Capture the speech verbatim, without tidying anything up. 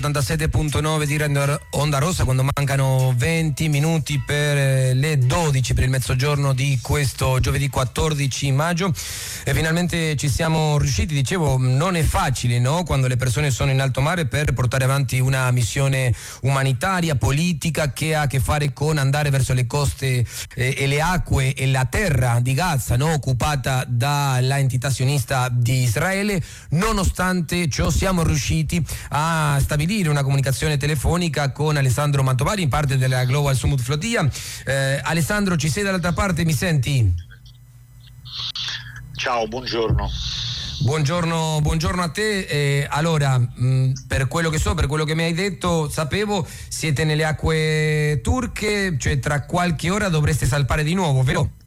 ottantasette virgola nove di Onda Rossa, quando mancano venti minuti per le dodici, per il mezzogiorno di questo giovedì quattordici maggio, e finalmente ci siamo riusciti. Dicevo, non è facile, no? Quando le persone sono in alto mare, per portare avanti una missione umanitaria, politica, che ha a che fare con andare verso le coste eh, e le acque e la terra di Gaza, no? Occupata dalla entità sionista di Israele. Nonostante ciò siamo riusciti a stabilire una comunicazione telefonica con Alessandro Mantovani, parte della Global Summit Flotilla. Eh, Alessandro, ci sei dall'altra parte, mi senti? Ciao, buongiorno. Buongiorno, buongiorno a te. Eh, allora, mh, per quello che so, per quello che mi hai detto, sapevo, siete nelle acque turche, cioè tra qualche ora dovreste salpare di nuovo, vero?